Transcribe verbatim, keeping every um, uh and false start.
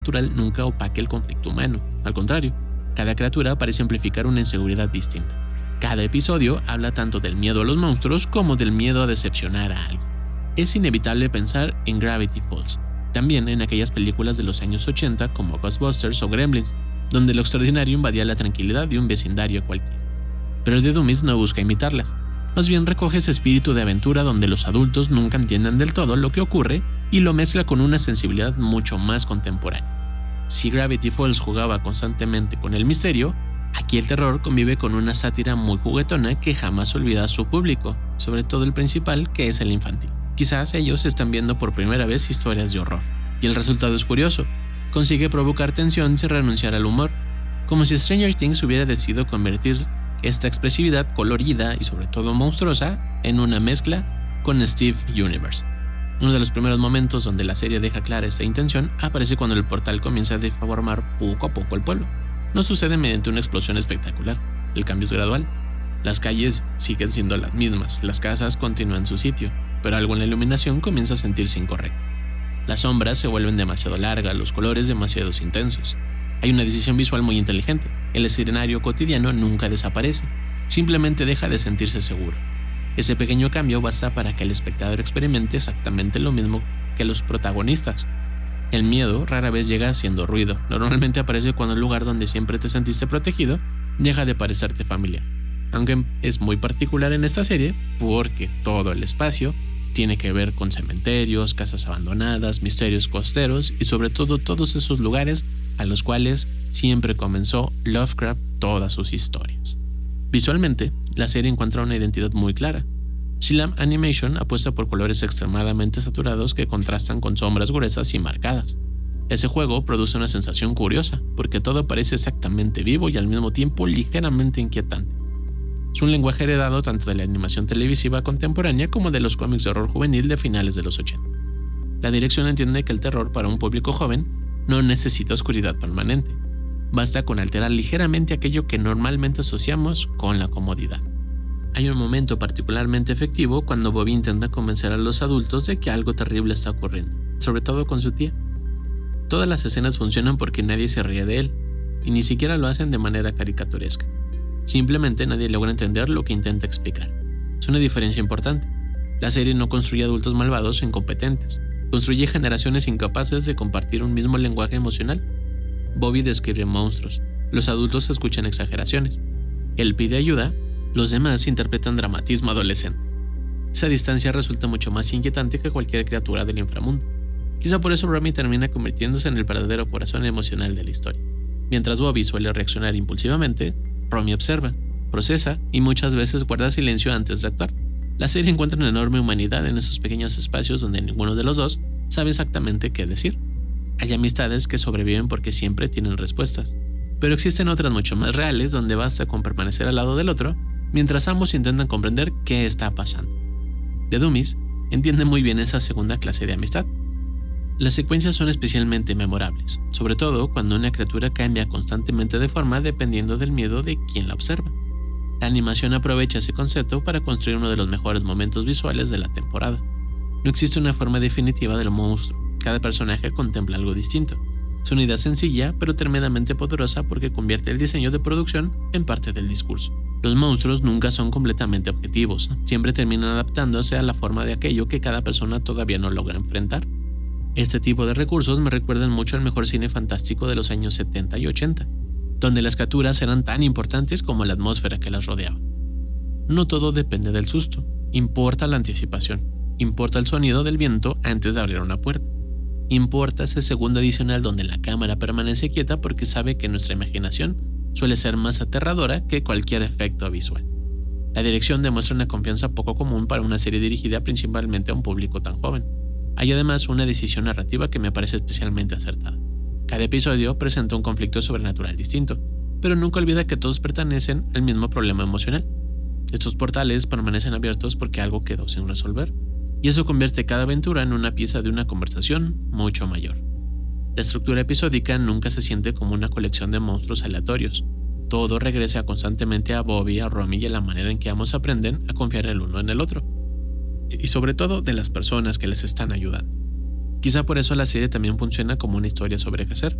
natural nunca opaque el conflicto humano. Al contrario, cada criatura parece amplificar una inseguridad distinta. Cada episodio habla tanto del miedo a los monstruos como del miedo a decepcionar a alguien. Es inevitable pensar en Gravity Falls, también en aquellas películas de los años ochenta como Ghostbusters o Gremlins, donde lo extraordinario invadía la tranquilidad de un vecindario cualquiera. Pero The Dummies no busca imitarlas, más bien recoge ese espíritu de aventura donde los adultos nunca entienden del todo lo que ocurre y lo mezcla con una sensibilidad mucho más contemporánea. Si Gravity Falls jugaba constantemente con el misterio, aquí el terror convive con una sátira muy juguetona que jamás olvida a su público, sobre todo el principal, que es el infantil. Quizás ellos están viendo por primera vez historias de horror, y el resultado es curioso. Consigue provocar tensión sin renunciar al humor, como si Stranger Things hubiera decidido convertir esta expresividad colorida y sobre todo monstruosa en una mezcla con Steve Universe. Uno de los primeros momentos donde la serie deja clara esta intención aparece cuando el portal comienza a deformar poco a poco el pueblo. No sucede mediante una explosión espectacular, el cambio es gradual. Las calles siguen siendo las mismas, las casas continúan su sitio, pero algo en la iluminación comienza a sentirse incorrecto. Las sombras se vuelven demasiado largas, los colores demasiado intensos. Hay una decisión visual muy inteligente. El escenario cotidiano nunca desaparece, simplemente deja de sentirse seguro. Ese pequeño cambio basta para que el espectador experimente exactamente lo mismo que los protagonistas. El miedo rara vez llega haciendo ruido. Normalmente aparece cuando el lugar donde siempre te sentiste protegido deja de parecerte familiar. Aunque es muy particular en esta serie porque todo el espacio tiene que ver con cementerios, casas abandonadas, misterios costeros y sobre todo todos esos lugares a los cuales siempre comenzó Lovecraft todas sus historias. Visualmente, la serie encuentra una identidad muy clara. Slam Animation apuesta por colores extremadamente saturados que contrastan con sombras gruesas y marcadas. Ese juego produce una sensación curiosa, porque todo parece exactamente vivo y al mismo tiempo ligeramente inquietante. Es un lenguaje heredado tanto de la animación televisiva contemporánea como de los cómics de horror juvenil de finales de los ochenta. La dirección entiende que el terror para un público joven no necesita oscuridad permanente. Basta con alterar ligeramente aquello que normalmente asociamos con la comodidad. Hay un momento particularmente efectivo cuando Bobby intenta convencer a los adultos de que algo terrible está ocurriendo, sobre todo con su tía. Todas las escenas funcionan porque nadie se ríe de él, y ni siquiera lo hacen de manera caricaturesca. Simplemente nadie logra entender lo que intenta explicar. Es una diferencia importante. La serie no construye adultos malvados o incompetentes. Construye generaciones incapaces de compartir un mismo lenguaje emocional. Bobby describe monstruos. Los adultos escuchan exageraciones. Él pide ayuda. Los demás interpretan dramatismo adolescente. Esa distancia resulta mucho más inquietante que cualquier criatura del inframundo. Quizá por eso Romy termina convirtiéndose en el verdadero corazón emocional de la historia. Mientras Bobby suele reaccionar impulsivamente, Romy observa, procesa y muchas veces guarda silencio antes de actuar. La serie encuentra una enorme humanidad en esos pequeños espacios donde ninguno de los dos sabe exactamente qué decir. Hay amistades que sobreviven porque siempre tienen respuestas, pero existen otras mucho más reales donde basta con permanecer al lado del otro mientras ambos intentan comprender qué está pasando. The Dummies entiende muy bien esa segunda clase de amistad. Las secuencias son especialmente memorables, sobre todo cuando una criatura cambia constantemente de forma dependiendo del miedo de quien la observa. La animación aprovecha ese concepto para construir uno de los mejores momentos visuales de la temporada. No existe una forma definitiva del monstruo, cada personaje contempla algo distinto. Es una idea sencilla, pero tremendamente poderosa porque convierte el diseño de producción en parte del discurso. Los monstruos nunca son completamente objetivos, siempre terminan adaptándose a la forma de aquello que cada persona todavía no logra enfrentar. Este tipo de recursos me recuerdan mucho al mejor cine fantástico de los años setenta y ochenta, donde las criaturas eran tan importantes como la atmósfera que las rodeaba. No todo depende del susto, importa la anticipación, importa el sonido del viento antes de abrir una puerta. Importa ese segundo adicional donde la cámara permanece quieta porque sabe que nuestra imaginación suele ser más aterradora que cualquier efecto visual. La dirección demuestra una confianza poco común para una serie dirigida principalmente a un público tan joven. Hay además una decisión narrativa que me parece especialmente acertada. Cada episodio presenta un conflicto sobrenatural distinto, pero nunca olvida que todos pertenecen al mismo problema emocional. Estos portales permanecen abiertos porque algo quedó sin resolver, y eso convierte cada aventura en una pieza de una conversación mucho mayor. La estructura episódica nunca se siente como una colección de monstruos aleatorios. Todo regresa constantemente a Bobby, a Romy y a la manera en que ambos aprenden a confiar el uno en el otro. Y sobre todo de las personas que les están ayudando. Quizá por eso la serie también funciona como una historia sobre crecer.